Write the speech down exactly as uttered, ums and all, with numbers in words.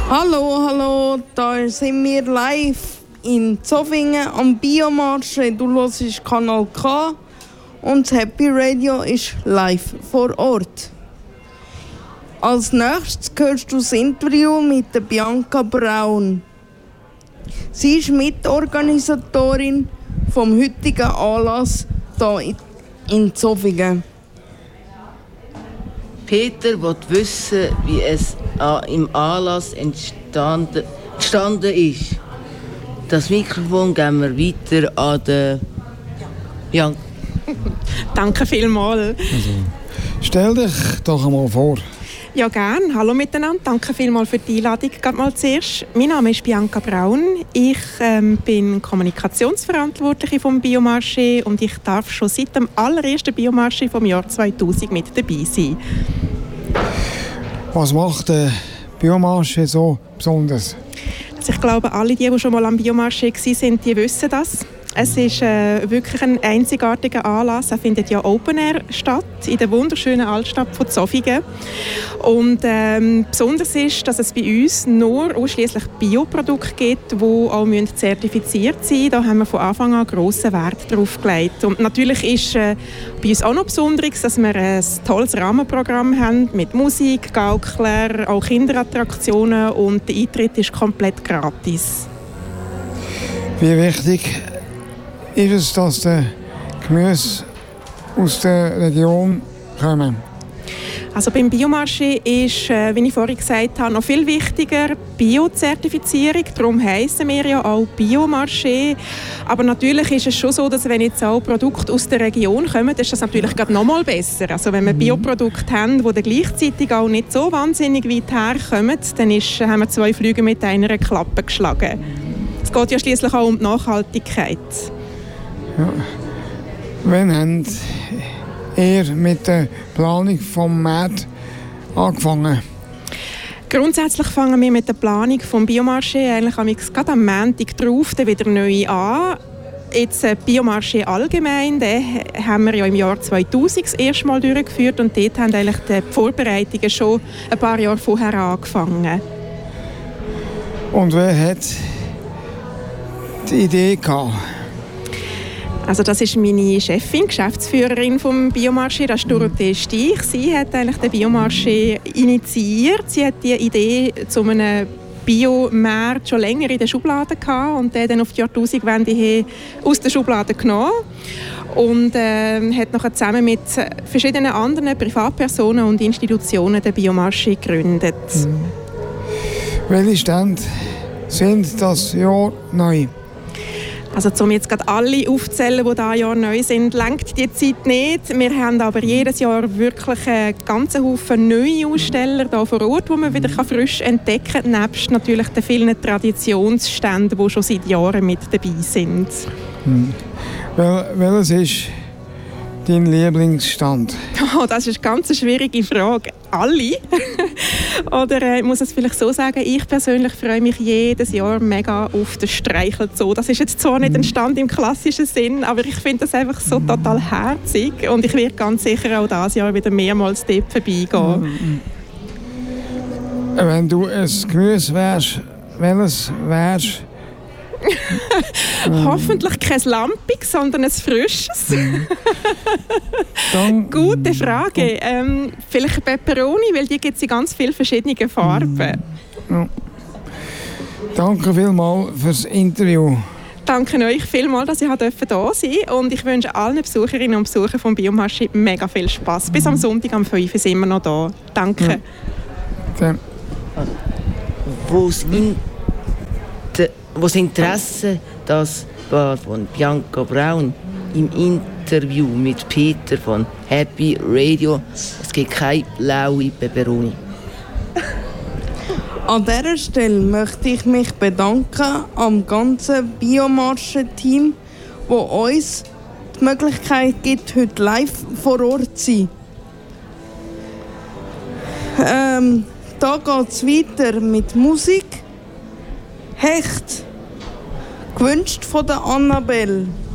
Hallo, hallo, da sind wir live in Zofingen am Biomarché. Du hörst Kanal K und das Happy Radio ist live vor Ort. Als nächstes hörst du das Interview mit der Bianca Braun. Sie ist Mitorganisatorin vom heutigen Anlass hier in Zofingen. Peter will wissen, wie es im Anlass entstanden, entstanden ist. Das Mikrofon geben wir weiter an den Bianca. Danke vielmals. Also, stell dich doch einmal vor. Ja, gern. Hallo miteinander. Danke vielmals für die Einladung. Gerade mal zuerst. Mein Name ist Bianca Braun. Ich ähm, bin Kommunikationsverantwortliche vom Biomarché und ich darf schon seit dem allerersten Biomarché vom Jahr zweitausend mit dabei sein. Was macht der Biomarché so besonders? Also ich glaube, alle, die, die schon mal am Biomarché waren, die wissen das. Es ist äh, wirklich ein einzigartiger Anlass. Er findet ja Open Air statt, in der wunderschönen Altstadt von Zofingen. Und ähm, besonders ist, dass es bei uns nur ausschließlich Bioprodukte gibt, die auch zertifiziert sein müssen. Da haben wir von Anfang an grossen Wert darauf gelegt. Und natürlich ist äh, bei uns auch noch besonders, dass wir ein tolles Rahmenprogramm haben mit Musik, Gaukler, auch Kinderattraktionen und der Eintritt ist komplett gratis. Wie wichtig ist es, dass die Gemüse aus der Region kommen? Also beim Biomarché ist, äh, wie ich vorhin gesagt habe, noch viel wichtiger Bio-Zertifizierung. Darum heissen wir ja auch Biomarché. Aber natürlich ist es schon so, dass wenn jetzt auch Produkte aus der Region kommen, ist das natürlich gerade noch mal besser. Also wenn wir mhm. Bioprodukte haben, die dann gleichzeitig auch nicht so wahnsinnig weit herkommen, dann ist, haben wir zwei Flüge mit einer Klappe geschlagen. Es geht ja schließlich auch um die Nachhaltigkeit. Ja. Wann habt ihr mit der Planung des Märktes angefangen? Grundsätzlich fangen wir mit der Planung des Biomarché eigentlich gerade am Montag drauf dann wieder neu an. Jetzt äh, Biomarché allgemein, den haben wir ja im Jahr zweitausend das erste Mal durchgeführt und dort haben eigentlich die Vorbereitungen schon ein paar Jahre vorher angefangen. Und wer hat die Idee gehabt? Also das ist meine Chefin, Geschäftsführerin vom Biomarché, das ist Dorothee Stich. Sie hat eigentlich den Biomarché initiiert. Sie hat die Idee zu einem Biomarkt schon länger in der Schublade gehabt und den dann auf die Jahrtausendwende hin aus der Schublade genommen und äh, hat nachher zusammen mit verschiedenen anderen Privatpersonen und Institutionen den Biomarché gegründet. Mhm. Welche Stände sind das Jahr neu? Also um jetzt gerade alle aufzählen, die dieses Jahr neu sind, reicht die Zeit nicht. Wir haben aber jedes Jahr wirklich einen ganzen Haufen neue Aussteller hier vor Ort, die man wieder frisch entdecken kann, nebst natürlich den vielen Traditionsständen, die schon seit Jahren mit dabei sind. Hm. Wel, welches ist dein Lieblingsstand? Oh, das ist eine ganz schwierige Frage. Alle? Oder äh, ich muss es vielleicht so sagen, ich persönlich freue mich jedes Jahr mega auf den Streichelzoo. Das ist jetzt zwar nicht ein Stand im klassischen Sinn, aber ich finde das einfach so total herzig und ich werde ganz sicher auch dieses Jahr wieder mehrmals dort vorbeigehen. Wenn du ein Gemüse wärst, welches wärst? Hoffentlich kein Lampiges, sondern ein frisches. Dann, Gute Frage. Ähm, vielleicht Peperoni, weil die gibt es in ganz vielen verschiedenen Farben. Ja. Danke vielmals fürs Interview. Danke euch vielmals, dass ich hier hier sein durfte. Und ich wünsche allen Besucherinnen und Besuchern vom Biomarché mega viel Spass. Bis am Sonntag am fünf Uhr sind wir noch da. Danke. Ja. Wo's in das Interesse, das war von Bianca Braun im Interview mit Peter von Happy Radio. Es gibt keine blaue Peperoni. An dieser Stelle möchte ich mich bedanken am ganzen Biomarché-Team, das uns die Möglichkeit gibt, heute live vor Ort zu sein. Ähm, da geht es weiter mit Musik. Hecht. Gewünscht von der Annabelle.